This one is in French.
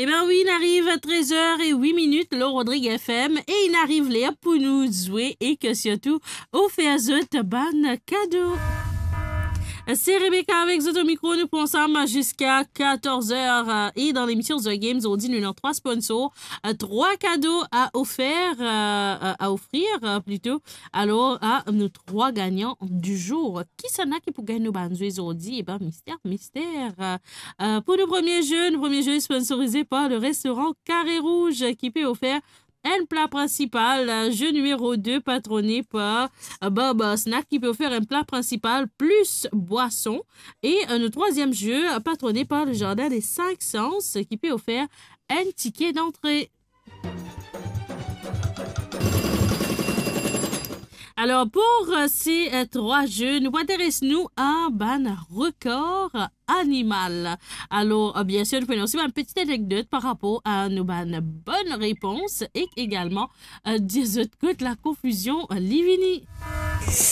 Eh bien oui, il arrive à 13h08, le Rodrigue FM, et il arrive là pour nous jouer et que surtout, on fait à eux ban cadeau. C'est Rebecca avec Zoto Micro, nous pensons ensemble jusqu'à 14h et dans l'émission The Games, on dit nous avons 3 sponsors, 3 cadeaux à offrir plutôt. Alors, à nos 3 gagnants du jour. Qui s'en a qui pour gagner nos bandes aujourd'hui? Eh bien, mystère. Pour le premier jeu sponsorisé par le restaurant Carré Rouge qui peut offrir un plat principal, jeu numéro 2 patronné par Bob Snack qui peut offrir un plat principal plus boisson. Et un troisième jeu patronné par le Jardin des 5 Sens qui peut offrir un ticket d'entrée. Alors, pour ces 3 jeux, nous intéressons-nous à un ban record animal. Alors, bien sûr, nous prenons aussi une petite anecdote par rapport à nos bonnes réponses et également des autres côtés la confusion Livini.